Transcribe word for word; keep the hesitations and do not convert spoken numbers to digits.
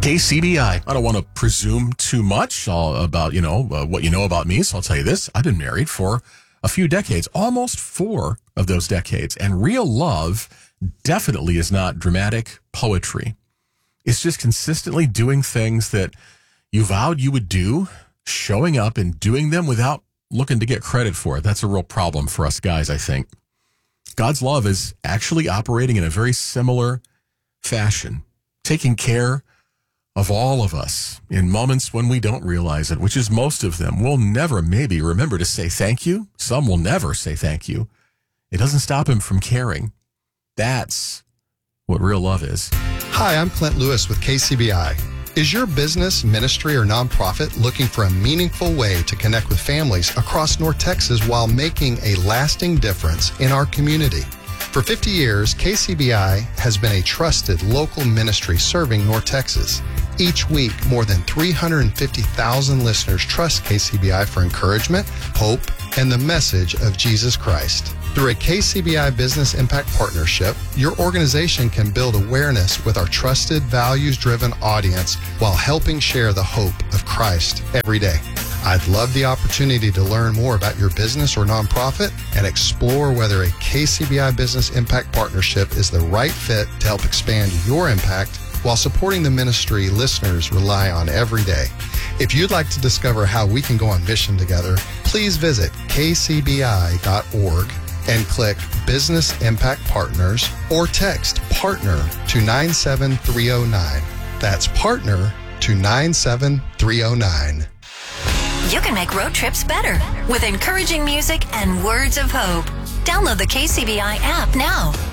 K C B I. I don't want to presume too much all about, you know, uh, what you know about me. So I'll tell you this. I've been married for a few decades, almost four of those decades. And real love definitely is not dramatic poetry. It's just consistently doing things that you vowed you would do, showing up and doing them without looking to get credit for it. That's a real problem for us guys, I think. God's love is actually operating in a very similar fashion, taking care of all of us in moments when we don't realize it, which is most of them. We'll never maybe remember to say thank you. Some will never say thank you. It doesn't stop him from caring. That's what real love is. Hi, I'm Clint Lewis with K C B I. Is your business, ministry, or nonprofit looking for a meaningful way to connect with families across North Texas while making a lasting difference in our community? For fifty years, K C B I has been a trusted local ministry serving North Texas. Each week, more than three hundred fifty thousand listeners trust K C B I for encouragement, hope, and the message of Jesus Christ. Through a K C B I Business Impact Partnership, your organization can build awareness with our trusted, values-driven audience while helping share the hope of Christ every day. I'd love the opportunity to learn more about your business or nonprofit and explore whether a K C B I Business Impact Partnership is the right fit to help expand your impact while supporting the ministry listeners rely on every day. If you'd like to discover how we can go on mission together, please visit k c b i dot org and click Business Impact Partners or text PARTNER to nine seven three zero nine. That's PARTNER to nine seven three zero nine. You can make road trips better with encouraging music and words of hope. Download the K C B I app now.